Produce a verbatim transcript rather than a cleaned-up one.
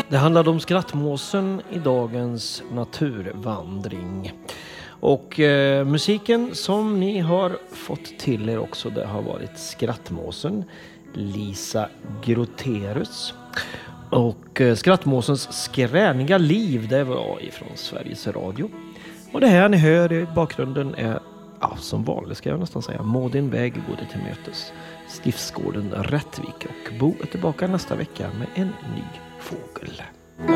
Det handlade om skrattmåsen i dagens naturvandring. Och eh, musiken som ni har fått till er också, det har varit skrattmåsen Lisa Groterus. Och eh, skrattmåsens skräniga liv, det var ifrån Sveriges Radio. Och det här ni hör i bakgrunden är, ja, som vanligt ska jag nästan säga, Må din väg gå dig till mötes. Stiftsgården Rättvik, och Bo är tillbaka nästa vecka med en ny fågel.